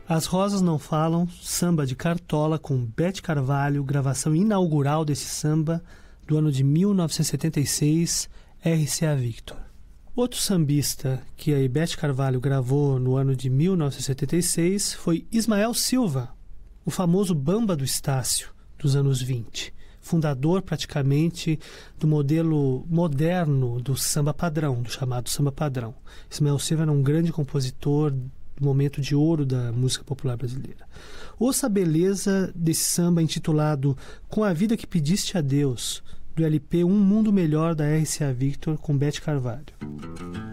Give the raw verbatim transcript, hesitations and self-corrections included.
As Rosas Não Falam, samba de Cartola com Beth Carvalho, gravação inaugural desse samba do ano de mil novecentos e setenta e seis, R C A Victor. Outro sambista que a Beth Carvalho gravou no ano de mil novecentos e setenta e seis foi Ismael Silva, o famoso Bamba do Estácio dos anos vinte, fundador praticamente do modelo moderno do samba padrão, do chamado samba padrão. Ismael Silva era um grande compositor do momento de ouro da música popular brasileira. Ouça a beleza desse samba intitulado Com a Vida que Pediste a Deus, do L P Um Mundo Melhor da R C A Victor com Beth Carvalho.